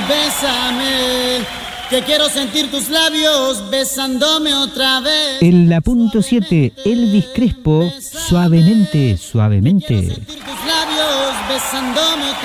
bésame, que quiero sentir tus labios besándome otra vez. En la punto 7, Elvis Crespo, suavemente, suavemente. Tus labios besándome otra vez.